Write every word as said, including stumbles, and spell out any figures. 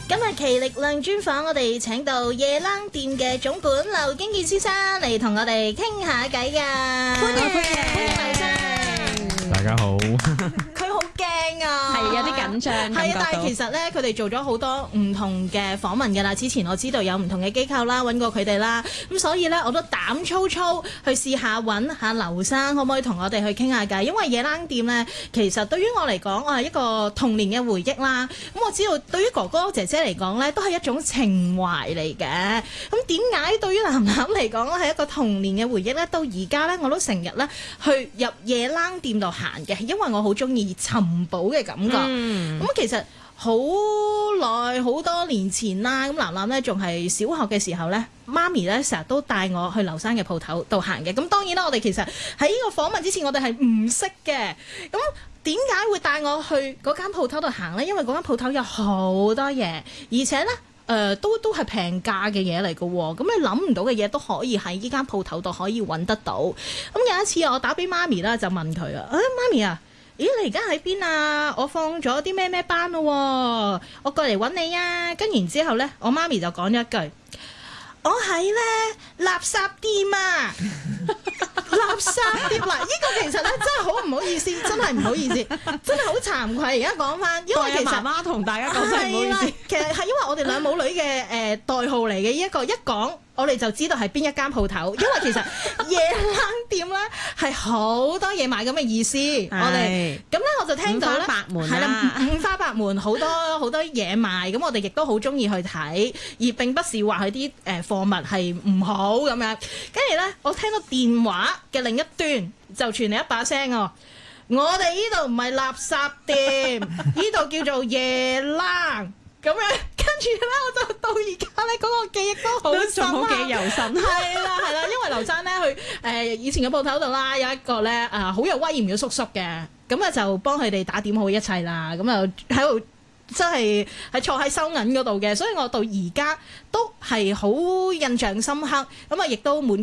今日奇力量專訪，我哋請到夜冷店嘅總管劉經健先生嚟同我哋傾下偈㗎。歡迎，歡迎劉生。 大家好。 佢好驚啊， 係有啲緊張。 係啊，但係其實咧，佢哋做咗好多唔同嘅訪問㗎啦。之前我知道有唔同嘅機構啦，揾過佢哋啦，咁所以咧我都膽粗粗去試下揾下劉生，可唔可以同我哋去傾下偈？因為夜冷店咧，其實對於我嚟講，我係一個童年嘅回憶啦。咁我知道對於哥哥姐姐嚟講咧，都係一種情懷嚟嘅。咁點解對於男男嚟講係一個童年嘅回憶咧？到而家咧，我都成日咧去入夜冷店度行嘅，因為我好中意尋寶嘅感覺。咁、嗯、其實好耐好多年前啦，咁男男咧仲係小學嘅時候咧，媽咪咧成日都帶我去劉生嘅鋪頭度行嘅。咁當然啦，我哋其實喺呢個訪問之前，我哋係唔識嘅。咁點解會帶我去嗰間鋪頭度行呢？因為嗰間鋪頭有好多嘢，而且呢，誒、呃、都都係平價嘅嘢嚟嘅喎。咁你諗唔到嘅嘢都可以喺呢間鋪頭度可以揾得到。咁有一次我打俾媽咪啦，就問佢啊，誒媽咪啊，咦你而家喺邊啊？我放咗啲咩咩班咯，我過嚟揾你啊。跟然之後呢，我媽咪就講咗一句：我喺呢垃圾店啊！垃圾碟嗱，呢個其實咧真係好唔好意思，真係唔好意思，真係好慚愧。而家講翻，因為其實媽媽同大家講真係唔好意思。 其實係因為我哋兩母女嘅誒、呃、代號嚟嘅，呢一個一講我哋就知道係邊一間鋪頭。因為其實夜冷店咧係好多嘢買咁嘅意思。我哋咁咧我就聽到咧， 五花八門係啦，五花八門好多好多嘢賣。咁我哋亦都好中意去睇，而並不是話佢啲誒貨物係唔好咁樣。跟住咧，我聽到電話嘅另一端就傳嚟一把聲哦，我哋呢度唔係垃圾店，呢度叫做夜冷咁樣。跟住咧，我就到而家咧嗰個記憶都好深啊， 好記憶猶新。 係啦係啦，因為劉生咧去誒以前嘅鋪頭度啦，有一個咧啊好有威嚴嘅叔叔嘅，咁啊就幫佢哋打點好一切啦，咁啊喺度。真係係坐喺收銀嗰度嘅，所以我到而家都係好印象深刻，咁啊亦都滿